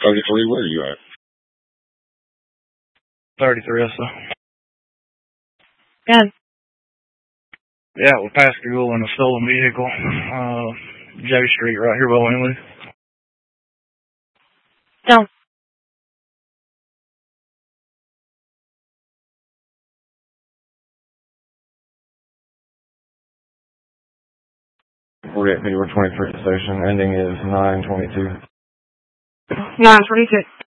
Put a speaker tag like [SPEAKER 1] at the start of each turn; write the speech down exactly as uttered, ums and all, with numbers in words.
[SPEAKER 1] thirty-three, where are you at?
[SPEAKER 2] thirty-three, yes, sir.
[SPEAKER 3] Yeah.
[SPEAKER 2] Yeah, with Pascagoula in a stolen vehicle. Uh, J Street right here by Winley.
[SPEAKER 3] Don't.
[SPEAKER 1] We're at February twenty-first station. Ending is nine twenty-two.
[SPEAKER 3] nine twenty-two.